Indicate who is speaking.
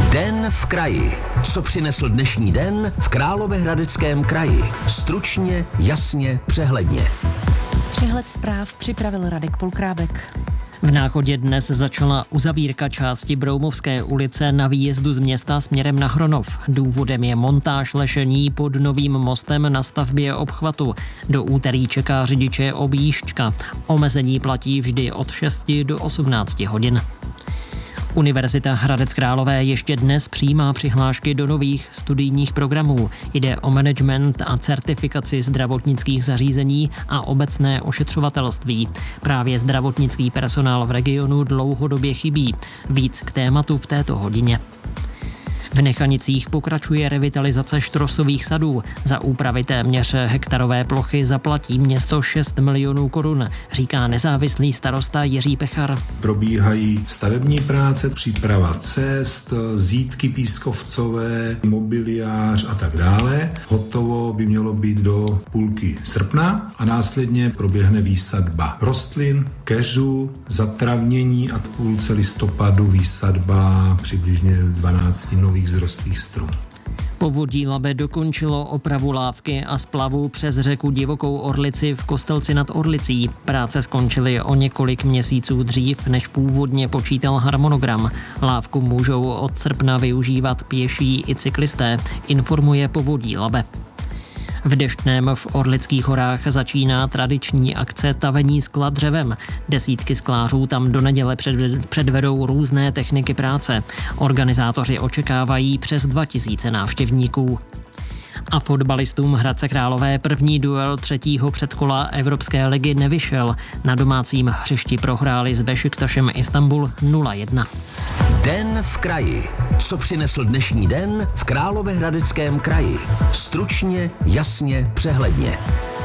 Speaker 1: Den v kraji. Co přinesl dnešní den v Královéhradeckém kraji? Stručně, jasně, přehledně.
Speaker 2: Přehled zpráv připravil Radek Polkrábek.
Speaker 3: V Náchodě dnes začala uzavírka části Broumovské ulice na výjezdu z města směrem na Hronov. Důvodem je montáž lešení pod novým mostem na stavbě obchvatu. Do úterý čeká řidiče objížďka. Omezení platí vždy od 6 do 18 hodin. Univerzita Hradec Králové ještě dnes přijímá přihlášky do nových studijních programů. Jde o management a certifikaci zdravotnických zařízení a obecné ošetřovatelství. Právě zdravotnický personál v regionu dlouhodobě chybí. Víc k tématu v této hodině. V Nechanicích pokračuje revitalizace štrosových sadů. Za úpravy téměř hektarové plochy zaplatí město 6 milionů korun, říká nezávislý starosta Jiří Pechar.
Speaker 4: Probíhají stavební práce, příprava cest, zítky pískovcové, mobiliář a tak dále. Hotovo by mělo být do půlky srpna a následně proběhne výsadba rostlin, keřů, zatravnění a v půlce listopadu výsadba přibližně 12 nových vzrostlých stromů.
Speaker 3: Povodí Labe dokončilo opravu lávky a splavu přes řeku Divokou Orlici v Kostelci nad Orlicí. Práce skončily o několik měsíců dřív, než původně počítal harmonogram. Lávku můžou od srpna využívat pěší i cyklisté, informuje Povodí Labe. V Deštném v Orlických horách začíná tradiční akce tavení skla dřevem. Desítky sklářů tam do neděle předvedou různé techniky práce. Organizátoři očekávají přes 2000 návštěvníků. A fotbalistům Hradce Králové první duel třetího předkola Evropské ligy nevyšel. Na domácím hřišti prohráli s Bešiktašem Istanbul 0-1.
Speaker 1: Den v kraji. Co přinesl dnešní den v Královéhradeckém kraji? Stručně, jasně, přehledně.